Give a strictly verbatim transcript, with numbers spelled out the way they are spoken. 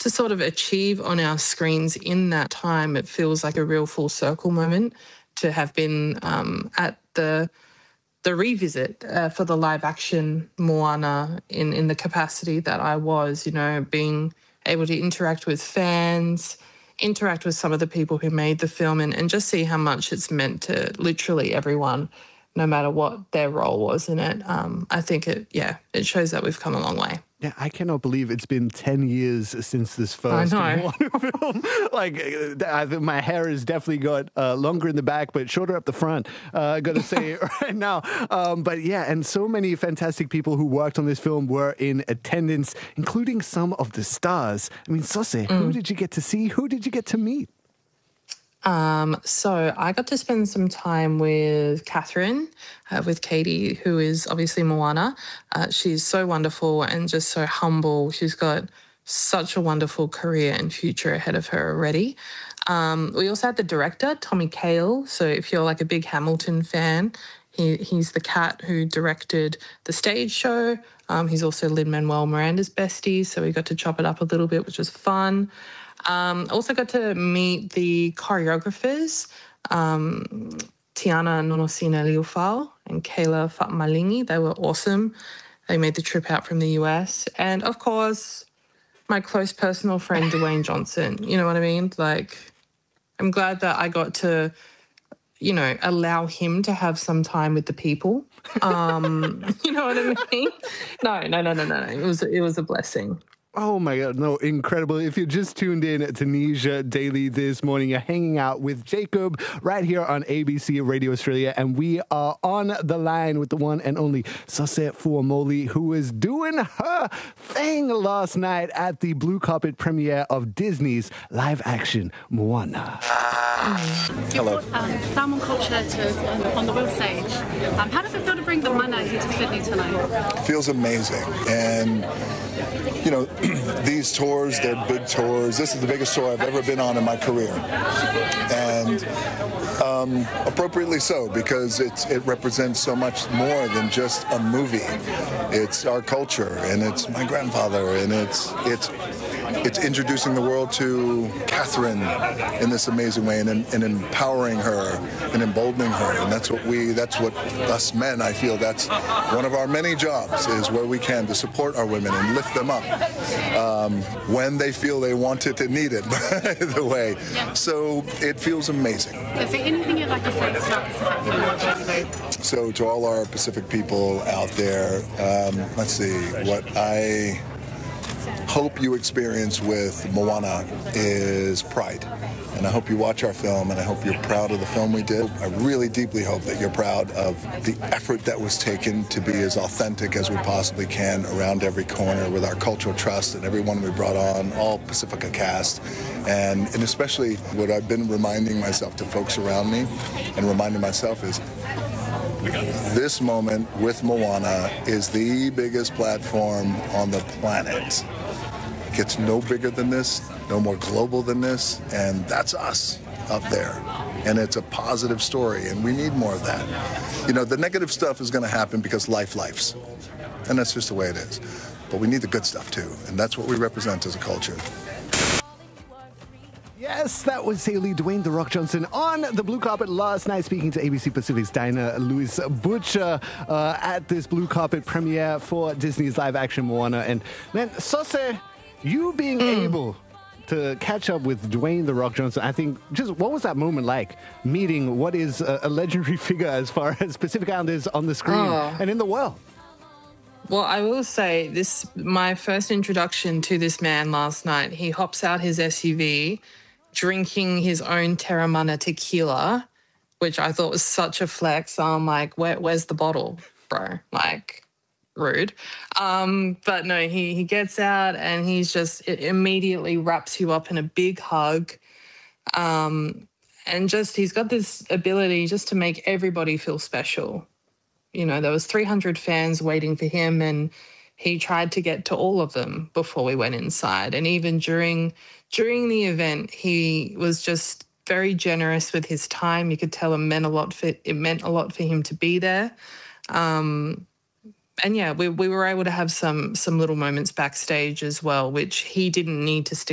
to sort of achieve on our screens in that time, it feels like a real full circle moment to have been um, at the the revisit uh, for the live action Moana in, in the capacity that I was, you know, being able to interact with fans, interact with some of the people who made the film and, and just see how much it's meant to literally everyone, no matter what their role was in it. Um, I think it, yeah, it shows that we've come a long way. Yeah, I cannot believe it's been ten years since this first Moana film. Like, I think my hair has definitely got uh, longer in the back, but shorter up the front, uh, got to say right now. Um, but yeah, and so many fantastic people who worked on this film were in attendance, including some of the stars. I mean, Sose, mm. who did you get to see? Who did you get to meet? Um, so I got to spend some time with Catherine, uh, with Katie, who is obviously Moana. Uh, she's so wonderful and just so humble. She's got such a wonderful career and future ahead of her already. Um, we also had the director, Tommy Kail. So if you're like a big Hamilton fan, he, he's the cat who directed the stage show. Um, he's also Lin-Manuel Miranda's bestie, so we got to chop it up a little bit, which was fun. Um, also got to meet the choreographers, um, Tiana Nonosina Liufau and Kayla Fatmalingi. They were awesome. They made the trip out from the U S. And, of course, my close personal friend, Dwayne Johnson. You know what I mean? Like, I'm glad that I got to, you know, allow him to have some time with the people. Um, you know what I mean? No, no, no, no, no, no. It was, it was a blessing. Oh my God, no, incredible. If you just tuned in to Tunisia Daily this morning, you're hanging out with Jacob right here on A B C Radio Australia, and we are on the line with the one and only Sose Fuamoli, who was doing her thing last night at the blue carpet premiere of Disney's live-action Moana. Hello. You brought um, salmon culture to on, on the world stage. Um, how does it feel to bring the mana here to Sydney tonight? Feels amazing, and you know, these tours, they're big tours. This is the biggest tour I've ever been on in my career. And um, appropriately so, because it's, it represents so much more than just a movie. It's our culture, and it's my grandfather, and it's it's it's introducing the world to Catherine in this amazing way, and, and empowering her and emboldening her. And that's what we, that's what us men, I feel that's one of our many jobs, is where we can to support our women and lift them up um, when they feel they want it and need it, by the way. Yeah. So it feels amazing. Is there anything you'd like to say to Pacific people? So to all our Pacific people out there, um, let's see, what I hope you experience with Moana is pride. And I hope you watch our film, and I hope you're proud of the film we did. I really deeply hope that you're proud of the effort that was taken to be as authentic as we possibly can around every corner with our cultural trust and everyone we brought on, all Pacifica cast. And, and especially what I've been reminding myself to folks around me and reminding myself is this moment with Moana is the biggest platform on the planet. It gets no bigger than this, no more global than this, and that's us up there. And it's a positive story, and we need more of that. You know, the negative stuff is going to happen because life lifes, and that's just the way it is. But we need the good stuff too, and that's what we represent as a culture. Yes, that was Haley Dwayne The Rock Johnson on the blue carpet last night, speaking to A B C Pacific's Diana Louis Butcher uh, at this blue carpet premiere for Disney's live-action Moana. And man, Sose, you being mm. able to catch up with Dwayne The Rock Johnson, I think, just what was that moment like, meeting what is a, a legendary figure as far as Pacific Islanders on the screen oh. and in the world? Well, I will say this, my first introduction to this man last night, he hops out his S U V drinking his own Terramana tequila, which I thought was such a flex. I'm like, Where, where's the bottle, bro? Like, rude. Um, but no, he, he gets out and he's just, it immediately wraps you up in a big hug. Um, and just, he's got this ability just to make everybody feel special. You know, there was three hundred fans waiting for him, and he tried to get to all of them before we went inside. And even during during the event, he was just very generous with his time. You could tell it meant a lot for it meant a lot for him to be there. Um, and yeah, we we were able to have some some little moments backstage as well, which he didn't need to stick